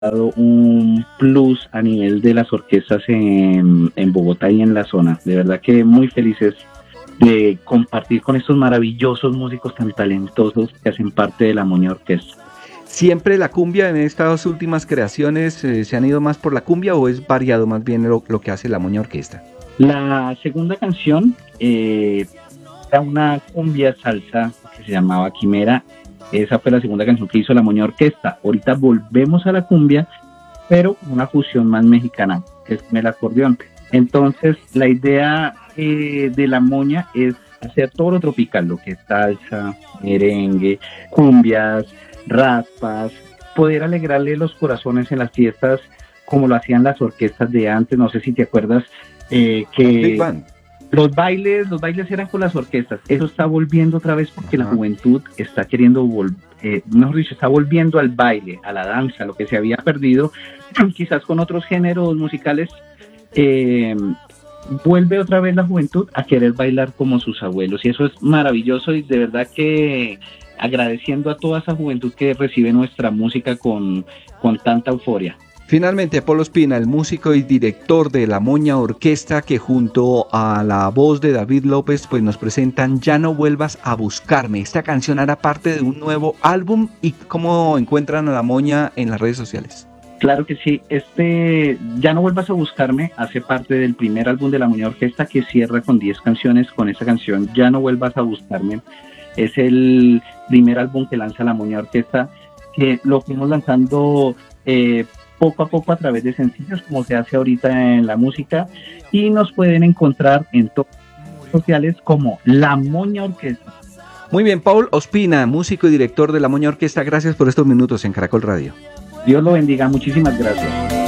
dado un plus a nivel de las orquestas en Bogotá y en la zona. De verdad que muy felices de compartir con estos maravillosos músicos tan talentosos que hacen parte de la Moña Orquesta. ¿Siempre la cumbia en estas últimas creaciones se han ido más por la cumbia o es variado más bien lo que hace la Moña Orquesta? La segunda canción era una cumbia salsa que se llamaba Quimera. Esa fue la segunda canción que hizo la Moña Orquesta. Ahorita volvemos a la cumbia, pero una fusión más mexicana, que es con el acordeón. Entonces, la idea de la Moña es hacer todo lo tropical, lo que es salsa, merengue, cumbias, raspas, poder alegrarle los corazones en las fiestas como lo hacían las orquestas de antes. No sé si te acuerdas que los bailes eran con las orquestas. Eso está volviendo otra vez porque la juventud está queriendo mejor dicho, está volviendo al baile, a la danza, lo que se había perdido quizás con otros géneros musicales. Vuelve otra vez la juventud a querer bailar como sus abuelos, y eso es maravilloso, y de verdad que agradeciendo a toda esa juventud que recibe nuestra música con tanta euforia. Finalmente, Paul Ospina, el músico y director de la Moña Orquesta, que junto a la voz de David López pues nos presentan Ya no vuelvas a buscarme. Esta canción hará parte de un nuevo álbum. ¿Y cómo encuentran a la Moña en las redes sociales? Claro que sí, Ya no vuelvas a buscarme hace parte del primer álbum de la Moña Orquesta, que cierra con 10 canciones. Con esa canción, Ya no vuelvas a buscarme, es el primer álbum que lanza la Moña Orquesta, que lo fuimos lanzando poco a poco a través de sencillos, como se hace ahorita en la música, y nos pueden encontrar en todas las redes sociales como La Moña Orquesta. Muy bien, Paul Ospina, músico y director de la Moña Orquesta, gracias por estos minutos en Caracol Radio. Dios lo bendiga, muchísimas gracias.